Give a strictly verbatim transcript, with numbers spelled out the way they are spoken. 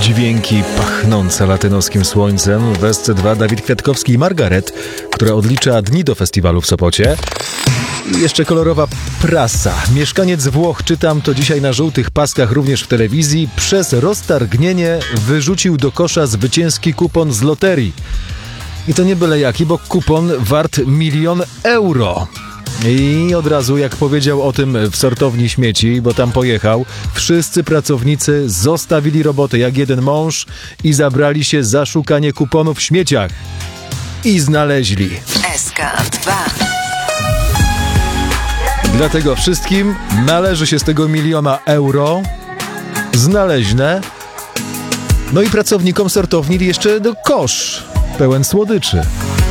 dźwięki pachnące latynoskim słońcem. W S C dwa Dawid Kwiatkowski i Margaret, która odlicza dni do festiwalu w Sopocie. I jeszcze kolorowa prasa. Mieszkaniec Włoch, czytam to dzisiaj na żółtych paskach również w telewizji, przez roztargnienie wyrzucił do kosza zwycięski kupon z loterii. I to nie byle jaki, bo kupon wart milion euro. I od razu, jak powiedział o tym w sortowni śmieci, bo tam pojechał, wszyscy pracownicy zostawili robotę jak jeden mąż i zabrali się za szukanie kuponów w śmieciach. I znaleźli. S K dwa. Dlatego wszystkim należy się z tego miliona euro znaleźne. No i pracownikom sortowni jeszcze do kosz pełen słodyczy.